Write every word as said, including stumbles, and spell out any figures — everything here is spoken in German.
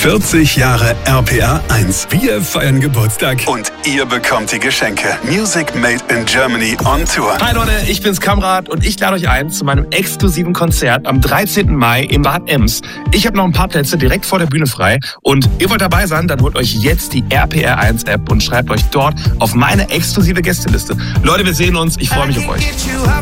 vierzig Jahre R P R eins. Wir feiern Geburtstag und ihr bekommt die Geschenke. Music Made in Germany on Tour. Hi Leute, ich bin's Kamrat und ich lade euch ein zu meinem exklusiven Konzert am dreizehnten Mai im Bad Ems. Ich habe noch ein paar Plätze direkt vor der Bühne frei und ihr wollt dabei sein, dann holt euch jetzt die R P R eins App und schreibt euch dort auf meine exklusive Gästeliste. Leute, wir sehen uns, ich freue mich auf euch.